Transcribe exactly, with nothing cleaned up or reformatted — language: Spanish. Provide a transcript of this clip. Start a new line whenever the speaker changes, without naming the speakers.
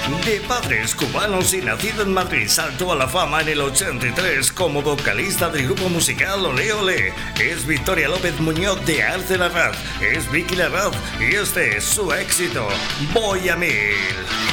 De padres cubanos y nacido en Madrid, saltó a la fama en el ochenta y tres como vocalista del grupo musical Olé Olé. Es Victoria López Muñoz de Arce Larraz, es Vicky Larraz y este es su éxito, Voy a Mil.